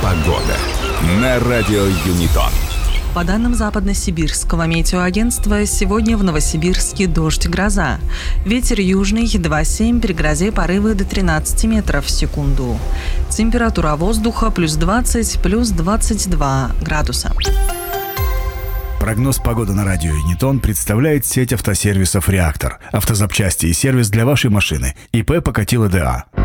Погода на радио Юнитон. По данным Западно-Сибирского метеоагентства, сегодня в Новосибирске дождь и гроза. Ветер южный 2,7, при грозе порывы до 13 метров в секунду. Температура воздуха плюс 20, плюс 22 градуса. Прогноз погоды на радио Юнитон представляет сеть автосервисов «Реактор». Автозапчасти и сервис для вашей машины. ИП Покатило ДА.